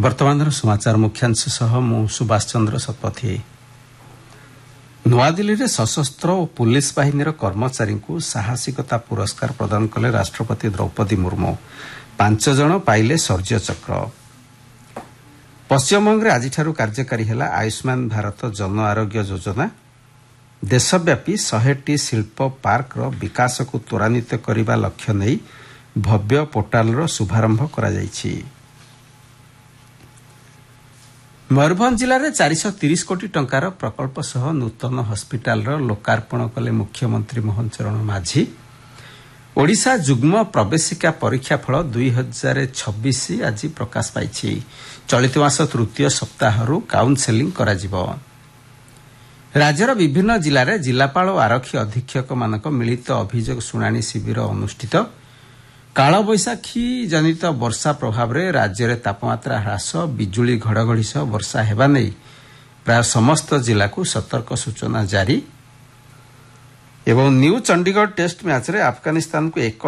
वर्तमान समाचार मुख्यांश सह मु सुभाष चंद्र शतपथी। नुआदिल्ली रे सशस्त्र और पुलिस बाहिनी कर्मचारी को साहसिकता पुरस्कार प्रदान कले राष्ट्रपति द्रौपदी मुर्मू। 5 जन पाइले शौर्य चक्र। पश्चिमबंग आज कार्यकारी है आयुष्मान भारत जन आरोग्य योजना। देशव्यापी 100टी शिल्प पार्क विकास को त्वरान्वित करने लक्ष्य नहीं भव्य पोर्टाल शुभारंभ करा जायछि। मयूरभंज जिले में 430 कोटी टंकार प्रकल्प सह नूतन हस्पिटाल लोकार्पण कले मुख्यमंत्री मोहन चरण माझी। ओडिशा जुग्म प्रवेशिका परीक्षा फल 2026 आज प्रकाश पाई। चलित मास तृतीय सप्ताह काउंसेलिंग करा जिवो। राज्यर विभिन्न जिले में जिलापाल और आरक्षी अधीक्षक मानक मिलित अभियोग शुणाणी शिविर अनुष्ठित। कालबैशाखी जनित वर्षा प्रभाव में राज्य में तापमात्रा ह्रास बिजुली घड़घड़ी सह वर्षा हेबा नहीं प्राय समस्त जिला को सतर्क सूचना जारी। एवं न्यू चंडीगढ़ टेस्ट मैच रे अफगानिस्तान को 1